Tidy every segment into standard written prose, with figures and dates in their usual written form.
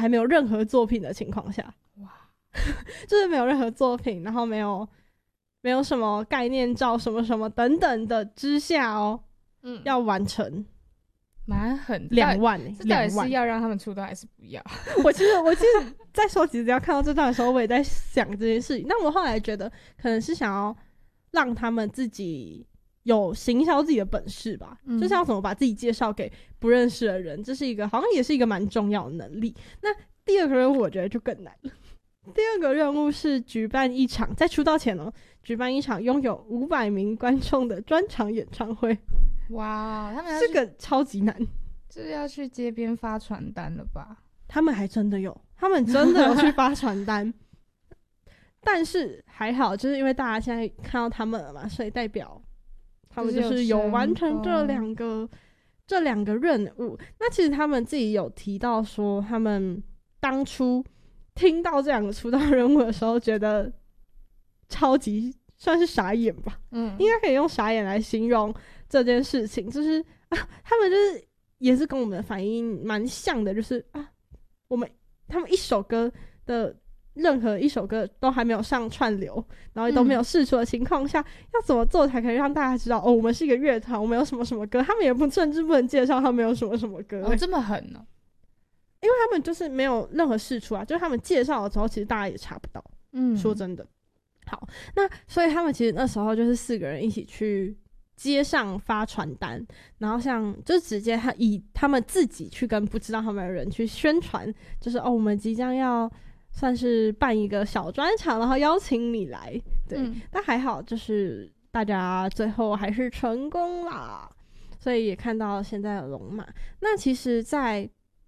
还没有任何作品的情况下，哇，就是没有任何作品，然后没有什么概念照什么什么等等的之下哦，要完成蛮狠的 2万这到底是要让他们出道还是不要？ 我其实在收集资料看到这段的时候，我也在想这件事情。那我后来觉得可能是想要让他们自己有行销自己的本事吧，就是要怎么把自己介绍给不认识的人，这是一个好像也是一个蛮重要的能力。那第二个任务我觉得就更难了。第二个任务是举办一场，在出道前哦，举办一场拥有500名观众的专场演唱会。 哇，他们这个超级难， 就是要去街边发传单了吧？ 他们还真的有，他们真的有去发传单。但是还好，就是因为大家现在看到他们了嘛，所以代表他们就是有完成这两个任务。那其实他们自己有提到说，他们当初听到这2个出道任务的时候，觉得超级算是傻眼吧，应该可以用傻眼来形容这件事情。就是他们就是也是跟我们的反应蛮像的，就是他们一首歌的任何一首歌都还没有上串流，然后都没有释出的情况下，要怎么做才可以让大家知道我们是一个乐团，我们有什么什么歌？他们也甚至不能介绍他们有什么什么歌。 这么狠哦！ 因为他们就是没有任何释出啊，就是他们介绍的时候，其实大家也查不到。说真的。好，那所以他们其实那时候就是4个人一起去街上发传单，然后就直接以他们自己去跟不知道他们的人去宣传，就是我们即将要算是办一个小专场，然后邀请你来。对，但还好就是大家最后还是成功啦，所以也看到现在的龙马。那其实在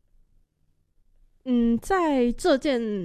这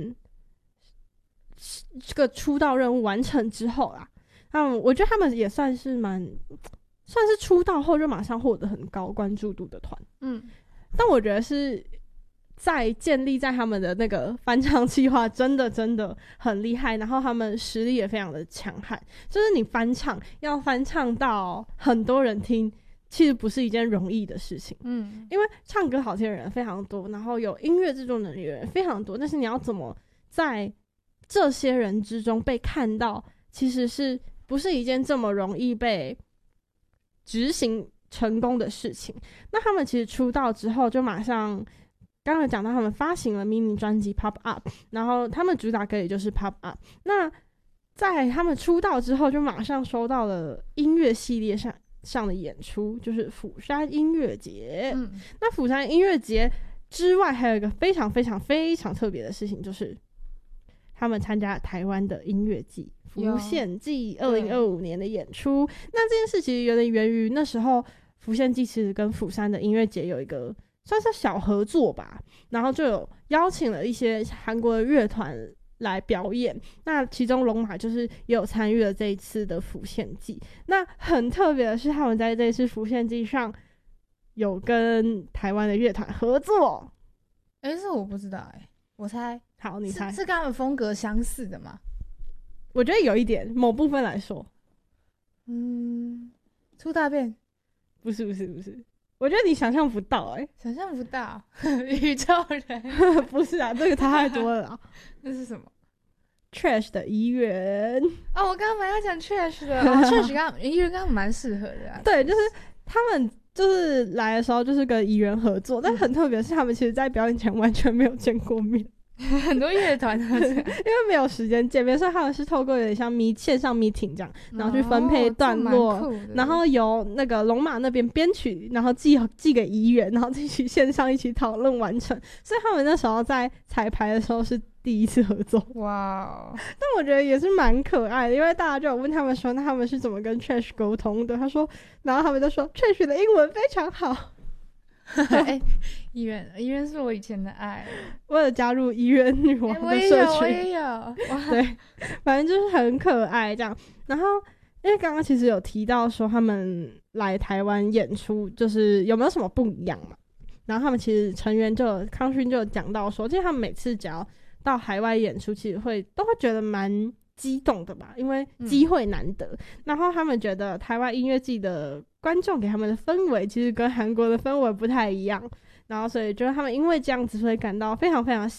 个出道任务完成之后啦，我觉得他们也算是出道后就马上获得很高关注度的团。但我觉得是在建立在他们的那个翻唱计划真的很厉害，然后他们实力也非常的强悍，就是你要翻唱到很多人听，其实不是一件容易的事情。因为唱歌好听的人非常多，然后有音乐制作能力的人非常多，但是你要怎么在这些人之中被看到，其实是不是一件这么容易被执行成功的事情。那他们其实出道之后就马上刚刚讲到他们发行了迷你专辑 Pop Up， 然后他们主打歌也就是 Pop Up。 那在他们出道之后就马上收到了音乐系列上的演出，就是釜山音乐节。那釜山音乐节之外还有一个非常非常非常特别的事情，就是他们参加台湾的音乐季浮现季2025年的演出。那这件事其实有点源于那时候浮现季其实跟釜山的音乐节有一个算是小合作吧，然后就有邀请了一些韩国的乐团来表演。那其中龙马就是也有参与了这一次的浮现季。那很特别的是，他们在这一次浮现季上有跟台湾的乐团合作。 这我不知道我猜。 好，你猜是跟他们风格相似的吗？ 我觉得有一点，某部分来说。 出大便？ 不是，我觉得你想象不到想象不到。宇宙人？ 不是啊，这个差太多了啦。 那是什么？ Trash 的怡园。 我刚刚本来要讲 Trash 的。Trash 怡园刚刚蛮适合的对，就是他们就是来的时候就是跟怡园合作，但很特别的是他们其实在表演前完全没有见过面。 很多乐团因为没有时间见面，所以他们是透过有点像线上 meeting 这样，然后去分配段落，然后由那个龙马那边编曲，然后寄给怡园，然后一起线上一起讨论完成。所以他们那时候在彩排的时候是第一次合作。 哇！ 但我觉得也是蛮可爱的，因为大家就有问他们说，那他们是怎么跟 Trash 沟通的？然后他们就说 Trash 的英文非常好。 怡园是我以前的爱， 为了加入怡园女王的社群。 我也有对，反正就是很可爱这样。然后因为刚刚其实有提到说他们来台湾演出就是有没有什么不一样嘛，然后他们其实成员康勋就有讲到说，其实他们每次只要到海外演出其实都会觉得蛮激动的吧，因为机会难得。然后他们觉得台湾音乐季的观众给他们的氛围其实跟韩国的氛围不太一样，然后所以就是他们因为这样子所以感到非常非常